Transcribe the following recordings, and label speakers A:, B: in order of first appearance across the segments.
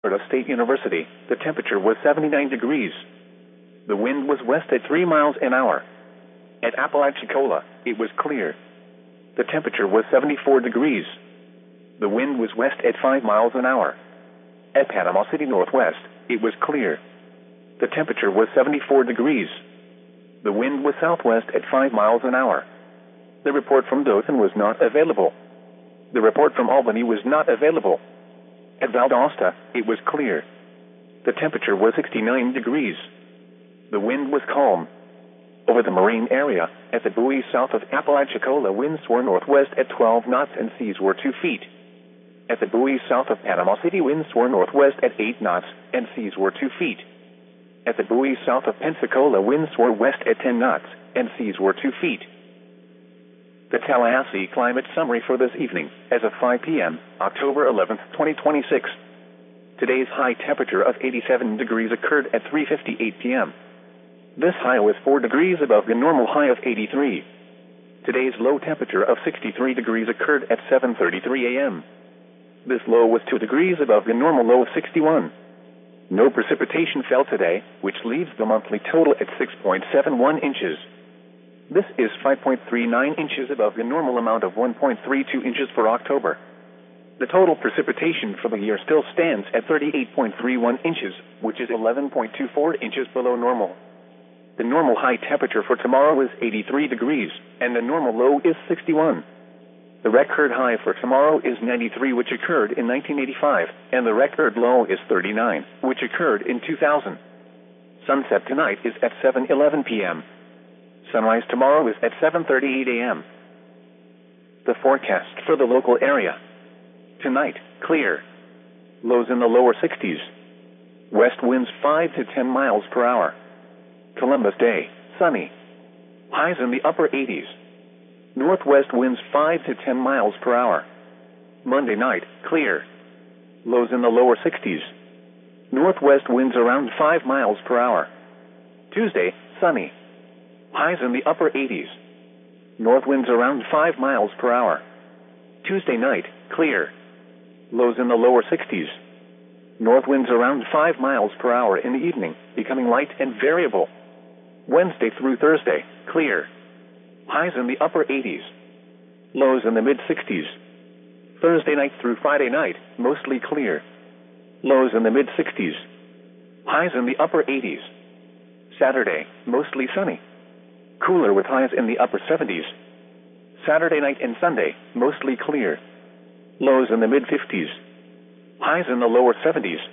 A: Florida State University, the temperature was 79 degrees. The wind was west at 3 miles an hour. At Apalachicola, it was clear. The temperature was 74 degrees. The wind was west at 5 miles an hour. At Panama City Northwest, it was clear. The temperature was 74 degrees. The wind was southwest at 5 miles an hour. The report from Dothan was not available. The report from Albany was not available. At Valdosta, it was clear. The temperature was 69 degrees. The wind was calm. Over the marine area, at the buoy south of Apalachicola, winds were northwest at 12 knots and seas were 2 feet. At the buoy south of Panama City, winds were northwest at 8 knots and seas were 2 feet. At the buoy south of Pensacola, winds were west at 10 knots and seas were 2 feet. The Tallahassee climate summary for this evening, as of 5 p.m., October 11, 2026. Today's high temperature of 87 degrees occurred at 3:58 p.m. This high was 4 degrees above the normal high of 83. Today's low temperature of 63 degrees occurred at 7:33 a.m. This low was 2 degrees above the normal low of 61. No precipitation fell today, which leaves the monthly total at 6.71 inches. This is 5.39 inches above the normal amount of 1.32 inches for October. The total precipitation for the year still stands at 38.31 inches, which is 11.24 inches below normal. The normal high temperature for tomorrow is 83 degrees, and the normal low is 61. The record high for tomorrow is 93, which occurred in 1985, and the record low is 39, which occurred in 2000. Sunset tonight is at 7:11 p.m. Sunrise tomorrow is at 7:38 a.m. The forecast for the local area. Tonight, clear. Lows in the lower 60s. West winds 5 to 10 miles per hour. Columbus Day, sunny. Highs in the upper 80s. Northwest winds 5 to 10 miles per hour. Monday night, clear. Lows in the lower 60s. Northwest winds around 5 miles per hour. Tuesday, sunny. Highs in the upper 80s. North winds around 5 miles per hour. Tuesday night, clear. Lows in the lower 60s. North winds around 5 miles per hour in the evening, becoming light and variable. Wednesday through Thursday, clear. Highs in the upper 80s. Lows in the mid-60s. Thursday night through Friday night, mostly clear. Lows in the mid-60s. Highs in the upper 80s. Saturday, mostly sunny. Cooler with highs in the upper 70s. Saturday night and Sunday, mostly clear. Lows in the mid-50s. Highs in the lower 70s.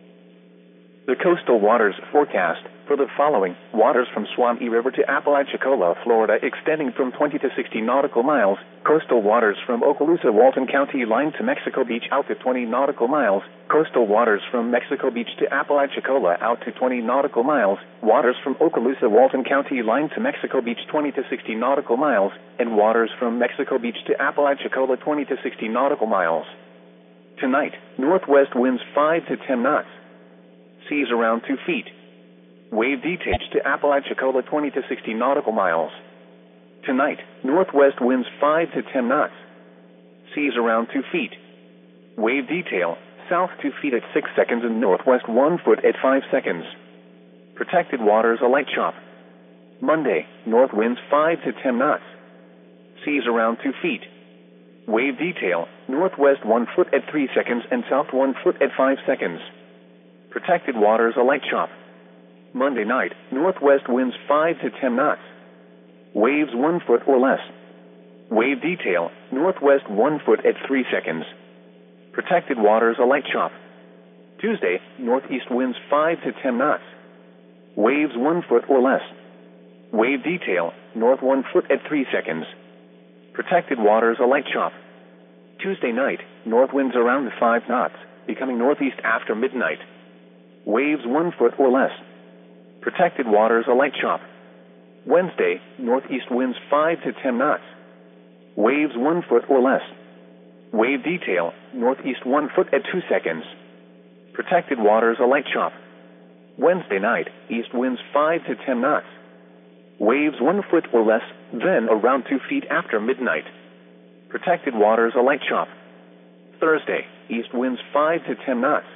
A: The coastal waters forecast for the following: waters from Suwannee River to Apalachicola, Florida, extending from 20 to 60 nautical miles. Coastal waters from Okaloosa, Walton County line to Mexico Beach out to 20 nautical miles. Coastal waters from Mexico Beach to Apalachicola out to 20 nautical miles. Waters from Okaloosa, Walton County line to Mexico Beach 20 to 60 nautical miles. And waters from Mexico Beach to Apalachicola 20 to 60 nautical miles. Tonight, northwest winds 5 to 10 knots. Seas around 2 feet. Wave details to Apalachicola 20 to 60 nautical miles. Tonight, northwest winds 5 to 10 knots. Seas around 2 feet. Wave detail, south 2 feet at 6 seconds and northwest 1 foot at 5 seconds. Protected waters a light chop. Monday, north winds 5 to 10 knots. Seas around 2 feet. Wave detail, northwest 1 foot at 3 seconds and south 1 foot at 5 seconds. Protected waters a light chop. Monday night, northwest winds 5 to 10 knots. Waves 1 foot or less. Wave detail, northwest 1 foot at 3 seconds. Protected waters a light chop. Tuesday, northeast winds 5 to 10 knots. Waves 1 foot or less. Wave detail, north 1 foot at 3 seconds. Protected waters a light chop. Tuesday night, north winds around 5 knots, becoming northeast after midnight. Waves 1 foot or less. Protected waters a light chop. Wednesday, northeast winds 5 to 10 knots. Waves 1 foot or less. Wave detail, northeast 1 foot at 2 seconds. Protected waters a light chop. Wednesday night, east winds 5 to 10 knots. Waves 1 foot or less, then around 2 feet after midnight. Protected waters a light chop. Thursday, east winds 5 to 10 knots.